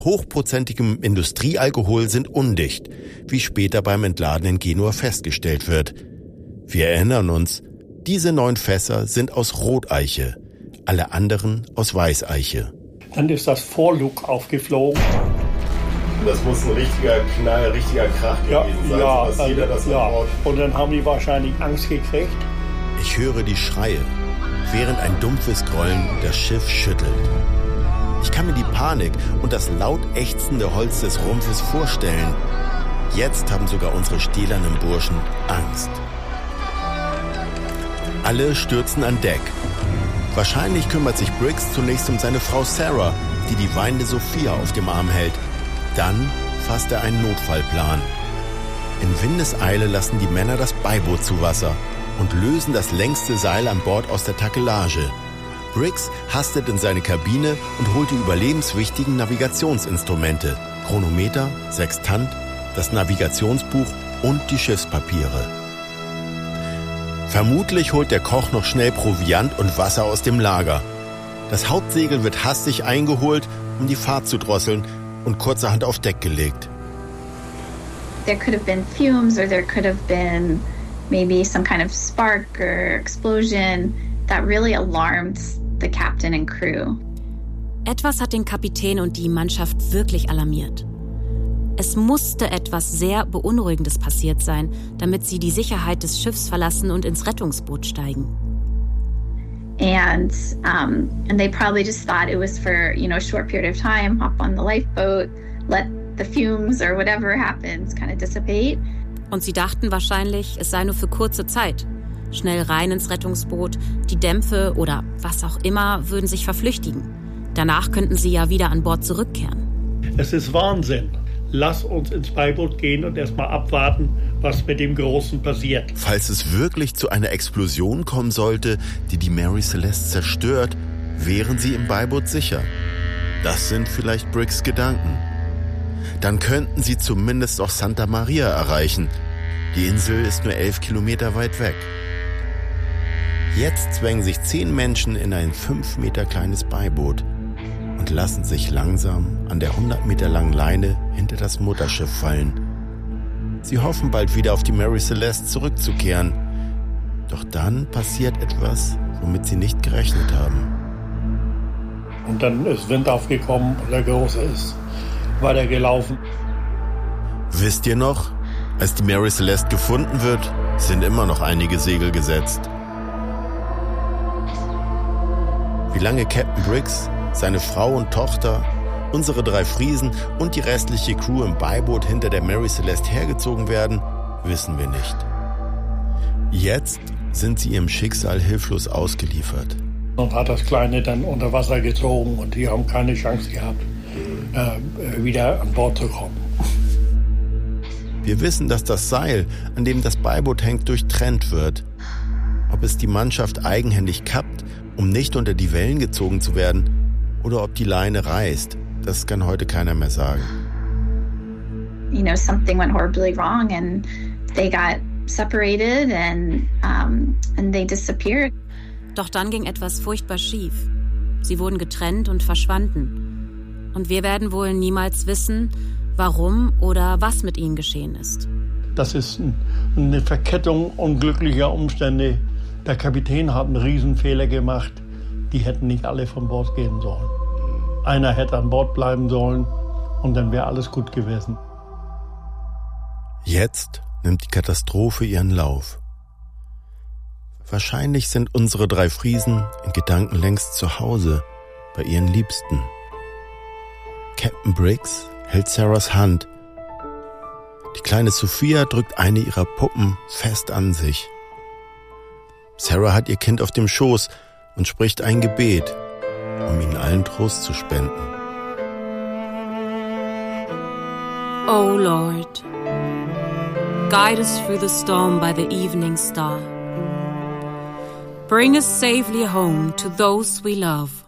hochprozentigem Industriealkohol sind undicht, wie später beim Entladen in Genua festgestellt wird. Wir erinnern uns, diese 9 Fässer sind aus Roteiche, alle anderen aus Weißeiche. Dann ist das Vorlug aufgeflogen. Das muss ein richtiger Knall, richtiger Krach gewesen sein, sodass jeder das erbaut. Und dann haben die wahrscheinlich Angst gekriegt. Ich höre die Schreie, während ein dumpfes Grollen das Schiff schüttelt. Ich kann mir die Panik und das laut ächzende Holz des Rumpfes vorstellen. Jetzt haben sogar unsere stählernen Burschen Angst. Alle stürzen an Deck. Wahrscheinlich kümmert sich Briggs zunächst um seine Frau Sarah, die die weinende Sophia auf dem Arm hält. Dann fasst er einen Notfallplan. In Windeseile lassen die Männer das Beiboot zu Wasser und lösen das längste Seil an Bord aus der Takelage. Briggs hastet in seine Kabine und holt die überlebenswichtigen Navigationsinstrumente, Chronometer, Sextant, das Navigationsbuch und die Schiffspapiere. Vermutlich holt der Koch noch schnell Proviant und Wasser aus dem Lager. Das Hauptsegel wird hastig eingeholt, um die Fahrt zu drosseln und kurzerhand auf Deck gelegt. There could have been fumes or there could have been maybe some kind of spark or explosion that really alarmed the captain and crew. Etwas hat den Kapitän und die Mannschaft wirklich alarmiert. Es musste etwas sehr Beunruhigendes passiert sein, damit sie die Sicherheit des Schiffs verlassen und ins Rettungsboot steigen. And they probably just thought it was for, a short period of time, hop on the lifeboat, let the fumes or whatever happens kind of dissipate. Und sie dachten wahrscheinlich, es sei nur für kurze Zeit. Schnell rein ins Rettungsboot, die Dämpfe oder was auch immer würden sich verflüchtigen. Danach könnten sie ja wieder an Bord zurückkehren. Es ist Wahnsinn. Lass uns ins Beiboot gehen und erstmal abwarten, was mit dem Großen passiert. Falls es wirklich zu einer Explosion kommen sollte, die die Mary Celeste zerstört, wären sie im Beiboot sicher. Das sind vielleicht Briggs Gedanken. Dann könnten sie zumindest auch Santa Maria erreichen. Die Insel ist nur 11 Kilometer weit weg. Jetzt zwängen sich 10 Menschen in ein 5 Meter kleines Beiboot und lassen sich langsam an der 100 Meter langen Leine hinter das Mutterschiff fallen. Sie hoffen, bald wieder auf die Mary Celeste zurückzukehren. Doch dann passiert etwas, womit sie nicht gerechnet haben. Und dann ist Wind aufgekommen und der Große ist weitergelaufen. Wisst ihr noch, als die Mary Celeste gefunden wird, sind immer noch einige Segel gesetzt. Wie lange Captain Briggs, seine Frau und Tochter, unsere 3 Friesen und die restliche Crew im Beiboot hinter der Mary Celeste hergezogen werden, wissen wir nicht. Jetzt sind sie ihrem Schicksal hilflos ausgeliefert. Und hat das Kleine dann unter Wasser gezogen und die haben keine Chance gehabt, wieder an Bord zu kommen. Wir wissen, dass das Seil, an dem das Beiboot hängt, durchtrennt wird. Ob es die Mannschaft eigenhändig kappt, um nicht unter die Wellen gezogen zu werden, oder ob die Leine reißt, das kann heute keiner mehr sagen. Something went horribly wrong and they got separated and they disappeared. Doch dann ging etwas furchtbar schief. Sie wurden getrennt und verschwanden. Und wir werden wohl niemals wissen, warum oder was mit ihnen geschehen ist. Das ist eine Verkettung unglücklicher Umstände. Der Kapitän hat einen Riesenfehler gemacht. Die hätten nicht alle von Bord gehen sollen. Einer hätte an Bord bleiben sollen und dann wäre alles gut gewesen. Jetzt nimmt die Katastrophe ihren Lauf. Wahrscheinlich sind unsere 3 Friesen in Gedanken längst zu Hause, bei ihren Liebsten. Captain Briggs hält Sarahs Hand. Die kleine Sophia drückt eine ihrer Puppen fest an sich. Sarah hat ihr Kind auf dem Schoß und spricht ein Gebet, um ihnen allen Trost zu spenden. O Lord, guide us through the storm by the evening star. Bring us safely home to those we love.